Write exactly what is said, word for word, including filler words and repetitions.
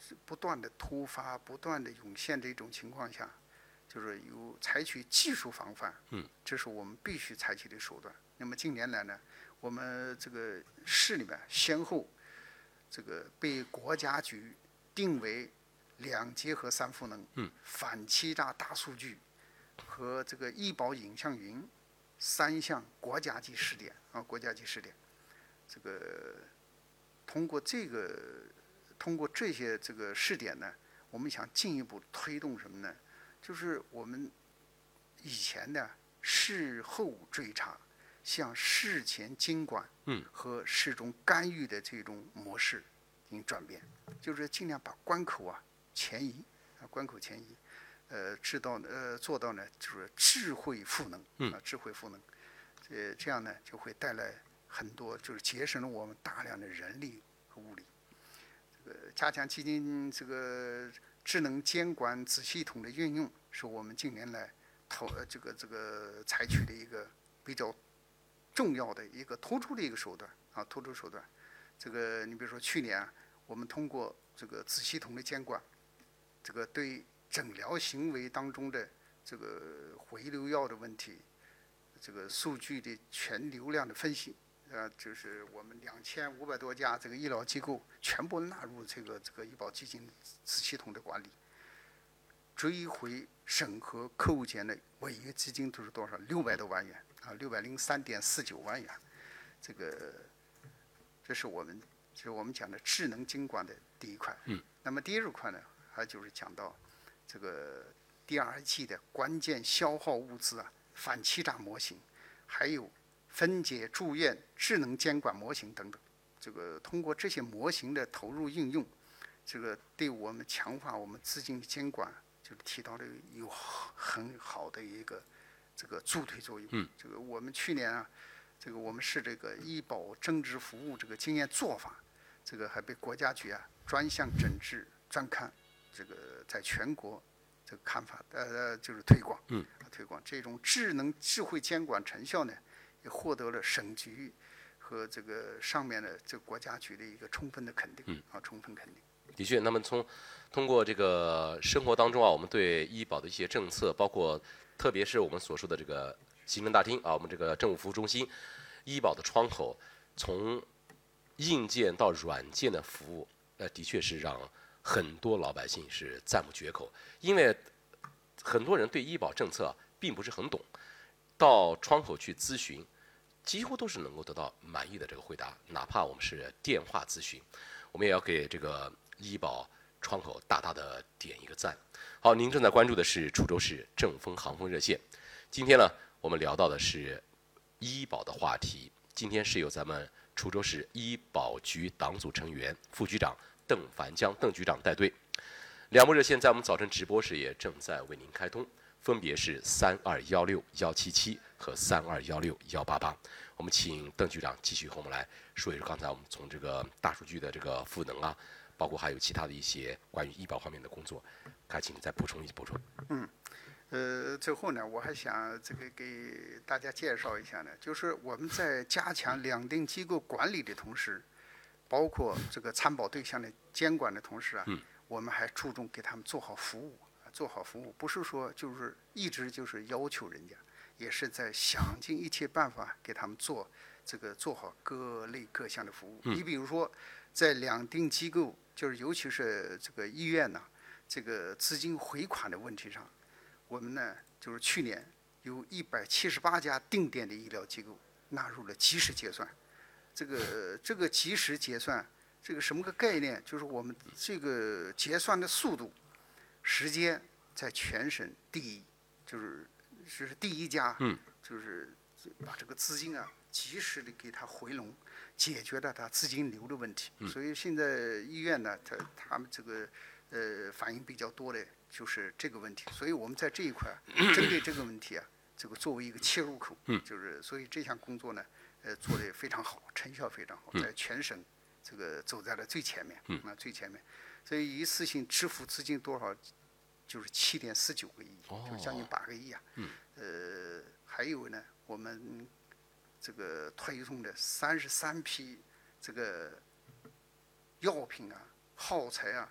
不断的突发、不断的涌现的一种情况下，就是有采取技术防范， 嗯， 这是我们必须采取的手段。那么近年来呢，我们这个市里面先后这个被国家局定为两结合三赋能、 嗯、 反欺诈大数据和这个医保影像云三项国家级试点啊，国家级试点。这个通过这个通过这些这个试点呢，我们想进一步推动什么呢？就是我们以前的事后追查，向事前监管和事中干预的这种模式进行转变，就是尽量把关口啊前移啊，关口前移，呃，制到呃做到呢就是智慧赋能啊，智慧赋能，这这样呢就会带来很多，就是节省了我们大量的人力和物力。这个加强基金这个智能监管子系统的运用，是我们近年来投这个这个采取的一个比较重要的一个突出的一个手段啊，突出手段。这个你比如说去年、啊、我们通过这个子系统的监管，这个对诊疗行为当中的这个回流药的问题，这个数据的全流量的分析，呃，就是我们两千五百多家这个医疗机构全部纳入这个这个医保基金子系统的管理，追回审核客户间的违约基金都是多少？六百多万元啊，六百零三点四九万元。这个这是我们就是我们讲的智能监管的第一块。 嗯。 那么第二块呢，还就是讲到这个第二季的关键消耗物资啊，反欺诈模型，还有分解住院智能监管模型等等。这个通过这些模型的投入应用，这个对我们强化我们资金的监管，就是起到了有很好的一个这个助推作用。 嗯。 这个我们去年啊，这个我们是这个医保增值服务这个经验做法，这个还被国家局啊专项整治专刊，这个在全国这个看法呃就是推广。 嗯。 推广这种智能智慧监管成效呢，也获得了省局和这个上面的这个国家局的一个充分的肯定。 嗯。 啊，充分肯定。 的确，那么从通过这个生活当中啊，我们对医保的一些政策，包括特别是我们所说的这个行政大厅啊，我们这个政务服务中心，医保的窗口，从硬件到软件的服务，呃，的确是让很多老百姓是赞不绝口。因为很多人对医保政策并不是很懂，到窗口去咨询，几乎都是能够得到满意的这个回答，哪怕我们是电话咨询，我们也要给这个医保窗口大大的点一个赞。好，您正在关注的是滁州市正风航空热线。今天呢，我们聊到的是医保的话题。今天是由咱们滁州市医保局党组成员、副局长邓凡江邓局长带队。两部热线在我们早晨直播时也正在为您开通，分别是三二幺六幺七七和三二幺六幺八八。我们请邓局长继续和我们来说一说刚才我们从这个大数据的这个赋能啊，包括还有其他的一些关于医保方面的工作，还请你再补充一补充。 嗯，呃，最后呢，我还想这个给大家介绍一下呢，就是我们在加强两定机构管理的同时，包括这个参保对象的监管的同时啊， 嗯， 我们还注重给他们做好服务，做好服务，不是说就是一直就是要求人家，也是在想尽一切办法给他们做这个做好各类各项的服务。 嗯、 你比如说，在两定机构，就是尤其是这个医院呢、啊，这个资金回款的问题上，我们呢就是去年有一百七十八家定点的医疗机构纳入了即时结算。这个这个即时结算，这个什么个概念？就是我们这个结算的速度、时间在全省第一，就是是第一家， 嗯， 就是把这个资金啊及时的给它回笼，解决了它资金流的问题。 嗯、 所以现在医院呢，他他们这个呃反映比较多的就是这个问题。所以我们在这一块针对这个问题啊，这个作为一个切入口， 嗯， 就是所以这项工作呢。呃，做得非常好，成效非常好，在全省这个走在了最前面， 嗯， 啊最前面，所以一次性支付资金多少，就是七点四九个亿， 哦、 就将近八个亿啊， 嗯， 呃，还有呢，我们这个推送的三十三批这个药品啊、耗材啊